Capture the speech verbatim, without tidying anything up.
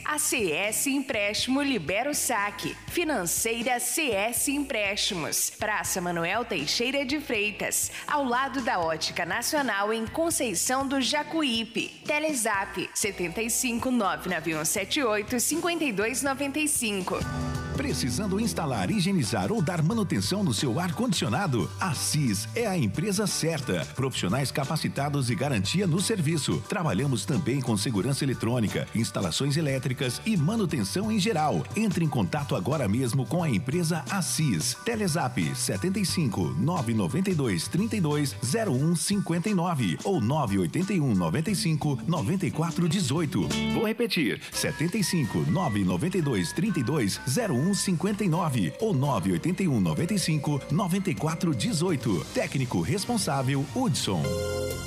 A C S Empréstimo libera o saque. Financeira C S Empréstimos. Praça Manuel Teixeira de Freitas, ao lado da Ótica Nacional em Conceição do Jacuípe. Telezap setenta e cinco, nove nove um sete oito, cinco dois nove cinco. Precisando instalar, higienizar ou dar manutenção no seu ar-condicionado? A Cis é a empresa certa. Profissionais capacitados e garantia no serviço. Trabalhamos também com segurança eletrônica, instalações elétricas e manutenção em geral. Entre em contato agora mesmo com a empresa Assis. Telezap setenta e cinco, nove nove dois, trinta e dois, zero um cinquenta e nove ou nove oito um, noventa e cinco, noventa e quatro dezoito. Vou repetir: setenta e cinco, nove nove dois, trinta e dois, zero um cinquenta e nove ou nove oito um, noventa e cinco, noventa e quatro dezoito. Técnico responsável Hudson.